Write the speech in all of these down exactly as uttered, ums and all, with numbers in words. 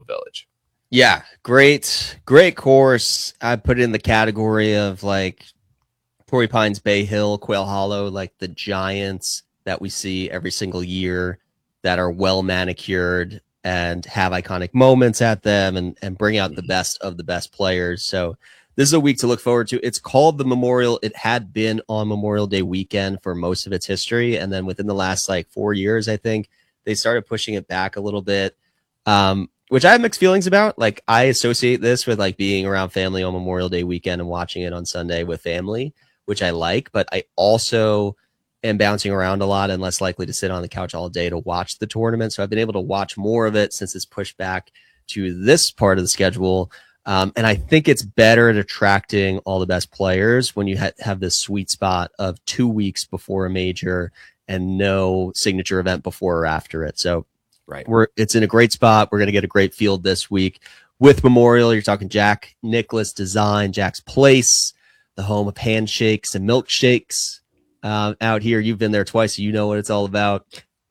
Village. Yeah, great, great course. I put it in the category of like Torrey Pines, Bay Hill, Quail Hollow, like the giants that we see every single year that are well manicured and have iconic moments at them and, and bring out the best of the best players. So this is a week to look forward to. It's called the Memorial. It had been on Memorial Day weekend for most of its history. And then within the last like four years, I think they started pushing it back a little bit. Um, which I have mixed feelings about. Like I associate this with like being around family on Memorial Day weekend and watching it on Sunday with family, which I like, but I also am bouncing around a lot and less likely to sit on the couch all day to watch the tournament. So I've been able to watch more of it since it's pushed back to this part of the schedule. Um, and I think it's better at attracting all the best players when you ha- have this sweet spot of two weeks before a major and no signature event before or after it. So right, we're it's in a great spot. We're going to get a great field this week with Memorial. You're talking Jack Nicklaus Design, Jack's Place, the home of handshakes and milkshakes uh, out here. You've been there twice, so you know what it's all about.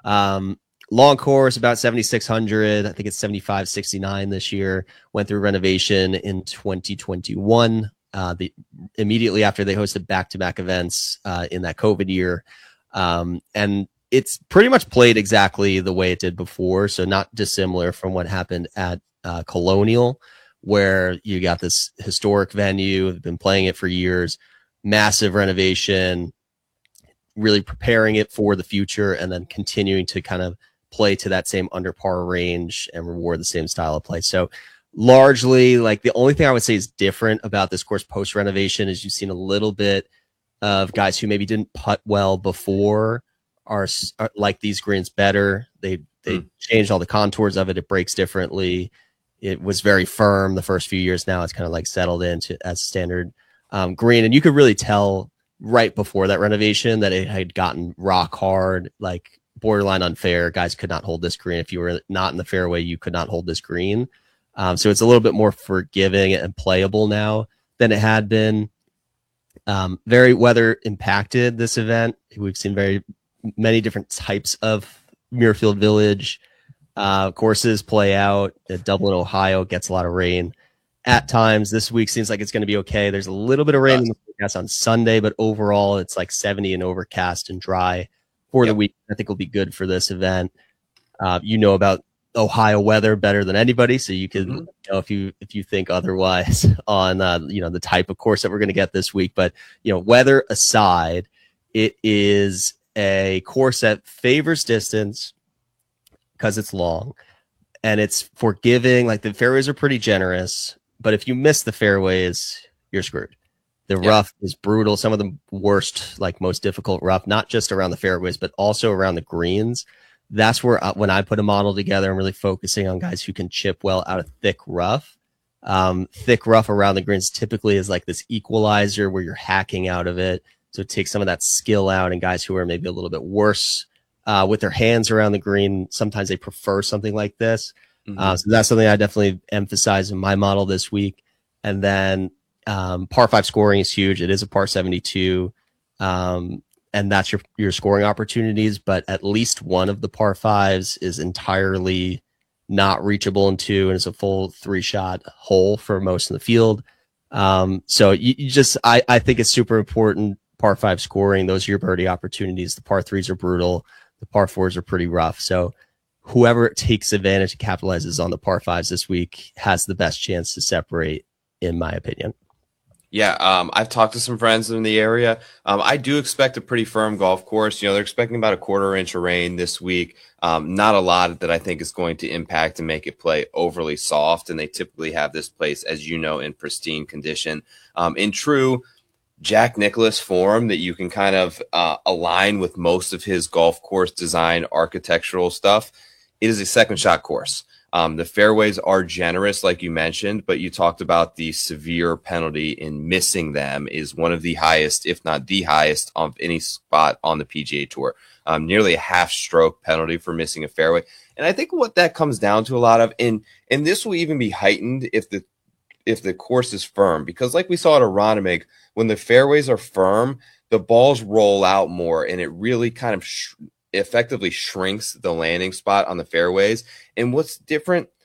Um, long course, about seventy-six hundred. I think it's seventy-five sixty-nine this year. Went through renovation in twenty twenty-one. Uh, the immediately after they hosted back-to-back events uh, in that COVID year, um, and it's pretty much played exactly the way it did before. So not dissimilar from what happened at uh, Colonial, where you got this historic venue, they've been playing it for years, massive renovation, really preparing it for the future, and then continuing to kind of play to that same under par range and reward the same style of play. So largely, like the only thing I would say is different about this course post renovation is you've seen a little bit of guys who maybe didn't putt well before are, are like these greens better. They they mm. changed all the contours of it. It breaks differently. It was very firm the first few years. Now it's kind of like settled into as standard um, green. And you could really tell right before that renovation that it had gotten rock hard, like borderline unfair. Guys could not hold this green. If you were not in the fairway, you could not hold this green. Um, so it's a little bit more forgiving and playable now than it had been. Um, very weather impacted this event. We've seen very many different types of Muirfield Village uh, courses play out. Uh, Dublin, Ohio gets a lot of rain at times. This week seems like it's going to be okay. There's a little bit of rain in the forecast on Sunday, but overall it's like seventy and overcast and dry for yep. the week. I think will be good for this event. Uh, you know about Ohio weather better than anybody, so you can mm-hmm. you know if you if you think otherwise on uh, you know the type of course that we're going to get this week. But you know, weather aside, it is a course that favors distance because it's long and it's forgiving. Like the fairways are pretty generous, but if you miss the fairways, you're screwed. The yeah. rough is brutal. Some of the worst, like most difficult rough, not just around the fairways, but also around the greens. That's where uh, when I put a model together, I'm really focusing on guys who can chip well out of thick rough. Um, thick rough around the greens typically is like this equalizer where you're hacking out of it. So it takes some of that skill out, and guys who are maybe a little bit worse uh, with their hands around the green, sometimes they prefer something like this. Mm-hmm. Uh, so that's something I definitely emphasize in my model this week. And then um, par five scoring is huge. It is a par seventy-two. Um, and that's your, your scoring opportunities, but at least one of the par fives is entirely not reachable in two, and it's a full three shot hole for most of the field. Um, so you, you just, I, I think it's super important. Par five scoring, those are your birdie opportunities. The par threes are brutal. The par fours are pretty rough. So whoever takes advantage and capitalizes on the par fives this week has the best chance to separate, in my opinion. Yeah, um, I've talked to some friends in the area. Um, I do expect a pretty firm golf course. You know, they're expecting about a quarter inch of rain this week. Um, not a lot that I think is going to impact and make it play overly soft. And they typically have this place, as you know, in pristine condition. Um, in true Jack Nicklaus form that you can kind of uh, align with most of his golf course design architectural stuff, it is a second shot course. Um, the fairways are generous, like you mentioned, but you talked about the severe penalty in missing them is one of the highest, if not the highest, of any spot on the P G A Tour. Um, nearly a half stroke penalty for missing a fairway. And I think what that comes down to a lot of, and and this will even be heightened if the if the course is firm, because like we saw at Aronimink, when the fairways are firm, the balls roll out more, and it really kind of sh- effectively shrinks the landing spot on the fairways. And what's different